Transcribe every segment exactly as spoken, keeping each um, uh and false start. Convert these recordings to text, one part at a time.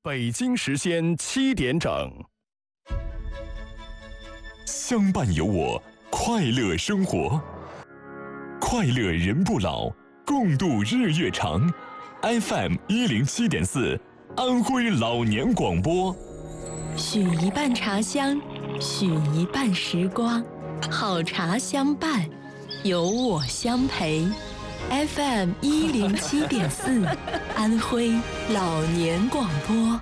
北京时间七点整， 相伴有我，快乐生活，快乐人不老，共度日月长。F M 一零七点四，安徽老年广播。 许一半茶香，许一半时光，好茶相伴，有我相陪。F M 一零七点四，安徽老年广播。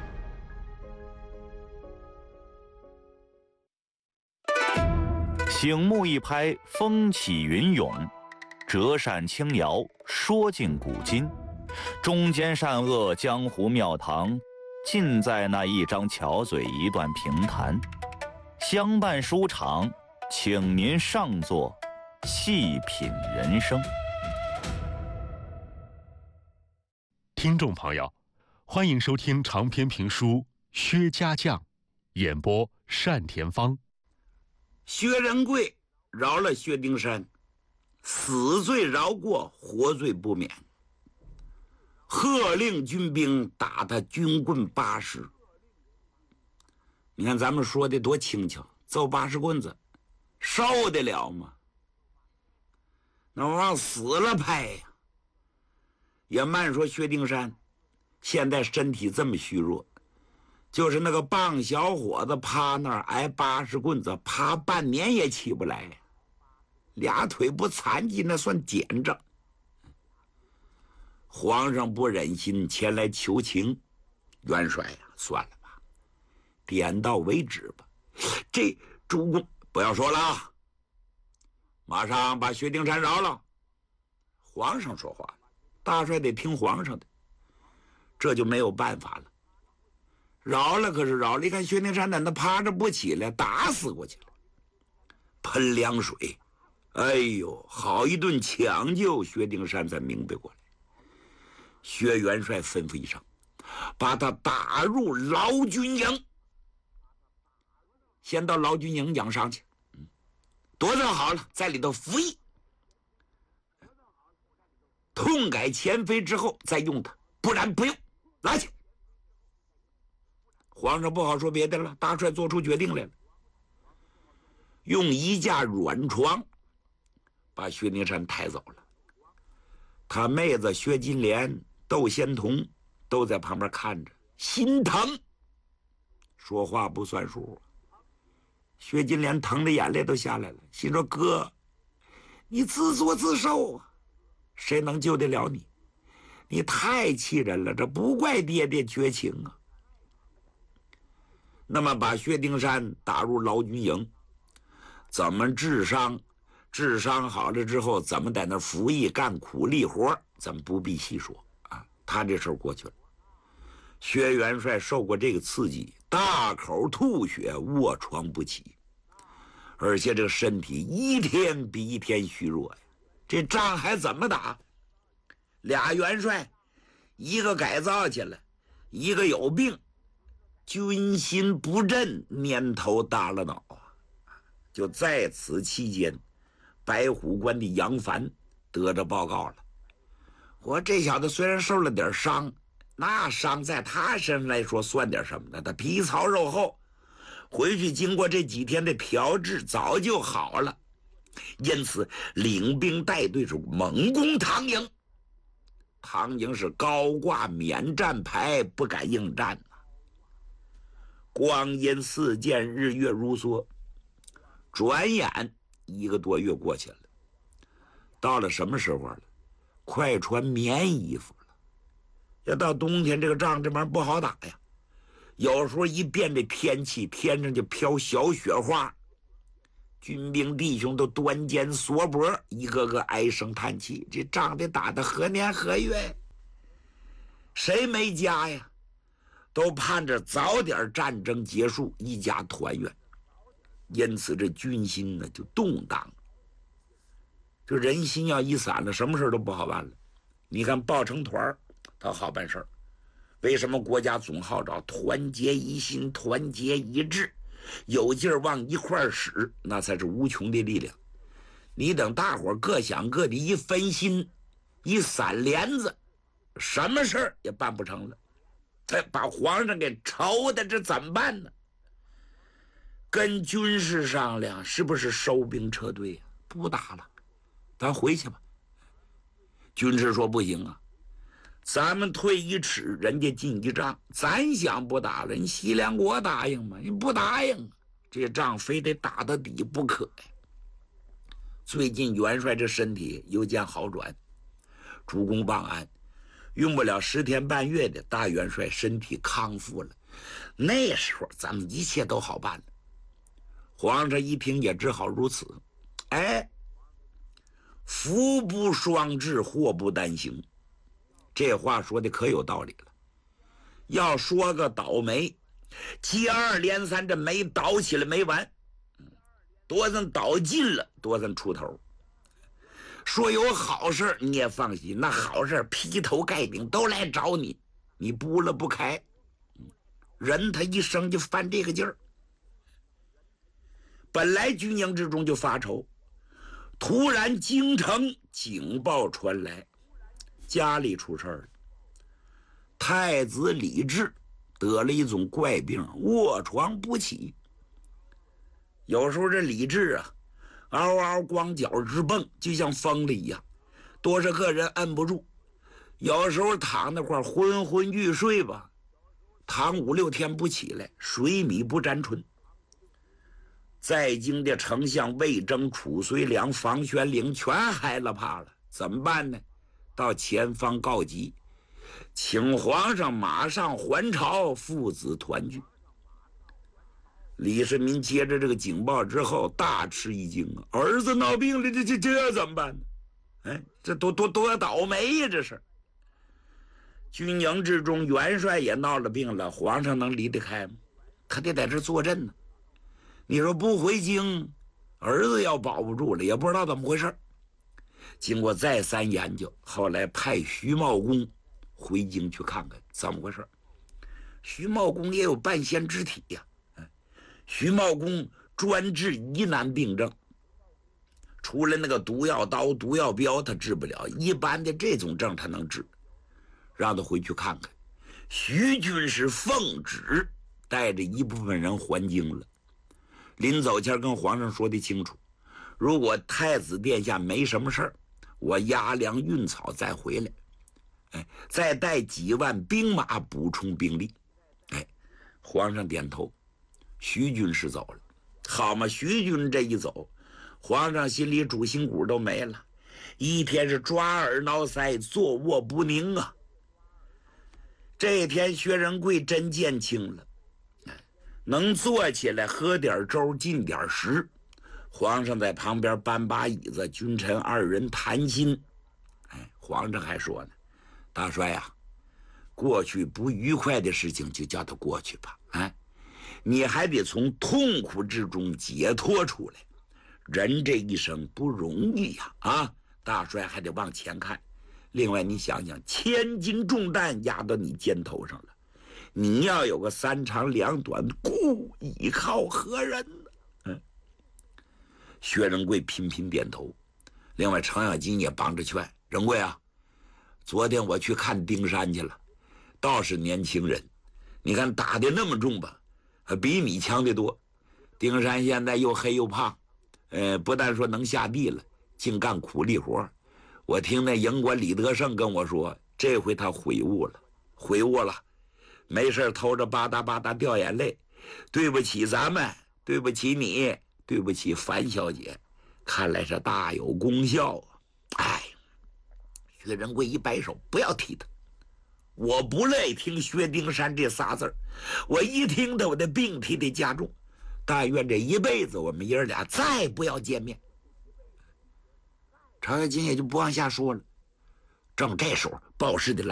醒目一拍，风起云涌；折扇轻摇，说尽古今。中间善恶，江湖庙堂，尽在那一张巧嘴，一段评弹。相伴书场，请您上座，细品人生。 听众朋友，欢迎收听长篇评书《薛家将》，演播单田芳。 薛仁贵饶了薛丁山，死罪饶过，活罪不免。喝令军兵打他军棍八十。你看咱们说的多轻巧，揍八十棍子受得了吗？那往死了拍呀！也慢说薛丁山现在身体这么虚弱，就是那个棒小伙子趴那儿挨八十棍子，趴半年也起不来，俩腿不残疾那算简着。皇上不忍心前来求情，元帅呀、啊，算了吧，点到为止吧。这主公不要说了啊，马上把薛丁山饶了。皇上说话了，大帅得听皇上的，这就没有办法了。饶了可是饶了，一看薛丁山在那趴着不起来，打死过去了，喷凉水，哎呦，好一顿抢救，薛丁山才明白过来。薛元帅吩咐一声，把他打入劳军营，先到劳军营养伤去，躲着好了，在里头服役，痛改前非之后再用他，不然不用。来去！皇上不好说别的了，大帅做出决定来了，用一架软床把薛丁山抬走了。他妹子薛金莲、窦仙童都在旁边看着，心疼，说话不算数。薛金莲疼的眼泪都下来了，心说：“哥，你自作自受啊，谁能救得了你？你太气人了，这不怪爹爹绝情啊。”那么把薛丁山打入劳军营，怎么治伤？治伤好了之后，怎么在那服役干苦力活，咱们不必细说啊。他这事儿过去了。薛元帅受过这个刺激，大口吐血，卧床不起，而且这个身体一天比一天虚弱呀。这仗还怎么打？俩元帅，一个改造去了，一个有病，军心不振，年头大了脑啊！就在此期间，白虎关的杨凡得着报告了。我这小子虽然受了点伤，那伤在他身上来说算点什么呢？他皮糙肉厚，回去经过这几天的调治，早就好了。因此领兵带队是猛攻唐营。唐营是高挂免战牌，不敢应战呐。光阴似箭，日月如梭，转眼一个多月过去了。到了什么时候了？快穿棉衣服了。要到冬天，这个仗这玩意儿不好打呀。有时候一变这天气，天上就飘小雪花，军兵弟兄都端肩缩脖，一个个唉声叹气。这仗得打得何年何月？谁没家呀？都盼着早点战争结束，一家团圆。因此这军心呢就动荡，就人心要一散了，什么事都不好办了。你看抱成团他好办事儿，为什么国家总号召团结一心，团结一致，有劲儿往一块儿使，那才是无穷的力量。你等大伙儿各想各的，一分心，一散帘子，什么事儿也办不成了。 他把皇上给愁的，这怎么办呢？跟军士商量，是不是收兵撤退呀？不打了，咱回去吧。军士说不行啊，咱们退一尺，人家进一丈。咱想不打了，你西凉国答应吗？你不答应，这仗非得打到底不可呀。最近元帅这身体有见好转，主公报案，用不了十天半月的，大元帅身体康复了。那时候咱们一切都好办了。皇上一听也只好如此。哎，福不双至，祸不单行，这话说的可有道理了。要说个倒霉，接二连三这霉倒起来没完，多咱倒尽了，多咱出头。说有好事你也放心，那好事劈头盖顶都来找你，你拨了不开。人他一生就犯这个劲儿。本来军营之中就发愁，突然京城警报传来，家里出事儿了。太子李治得了一种怪病，卧床不起。有时候这李治啊，嗷嗷光脚直蹦，就像疯了一样，多少个人摁不住。有时候躺那块昏昏欲睡吧，躺五六天不起来，水米不沾唇。在京的丞相魏征、褚遂良、房玄龄全害了怕了，怎么办呢？到前方告急，请皇上马上还朝，父子团聚。李世民接着这个警报之后大吃一惊啊！儿子闹病了，这这这怎么办呢？哎，这多多多倒霉呀！这是军营之中，元帅也闹了病了，皇上能离得开吗？他得在这坐镇呢。你说不回京，儿子要保不住了，也不知道怎么回事。经过再三研究，后来派徐茂公回京去看看怎么回事。徐茂公也有半仙之体呀、啊，徐茂公专治疑难病症，除了那个毒药刀、毒药镖他治不了，一般的这种症他能治。让他回去看看。徐军是奉旨带着一部分人还京了。临走前跟皇上说的清楚，如果太子殿下没什么事儿，我押粮运草再回来，哎，再带几万兵马补充兵力。哎，皇上点头，徐军是走了。好嘛，徐军这一走，皇上心里主心骨都没了，一天是抓耳挠腮，坐卧不宁啊。这天薛仁贵真见轻了，能坐起来喝点粥进点食。皇上在旁边搬把椅子，君臣二人谈心。哎，皇上还说呢，大帅呀、啊，过去不愉快的事情就叫它过去吧，哎，你还得从痛苦之中解脱出来。人这一生不容易呀、啊，啊，大帅还得往前看。另外，你想想，千斤重担压到你肩头上了。你要有个三长两短，故依靠何人呢？嗯，薛仁贵频频点头。另外，程咬金也帮着劝仁贵啊，昨天我去看丁山去了，倒是年轻人，你看打的那么重吧，比你强得多。丁山现在又黑又胖，呃，不但说能下地了，净干苦力活。我听那营官李德胜跟我说，这回他悔悟了，悔悟了。没事偷着吧嗒吧嗒掉眼泪，对不起咱们，对不起你，对不起樊小姐，看来是大有功效啊！哎，薛仁贵一摆手，不要提他，我不乐意听薛丁山这仨字儿，我一听他我的病体得加重，但愿这一辈子我们爷儿俩再不要见面。程咬金也就不往下说了。正这时候，报事的来。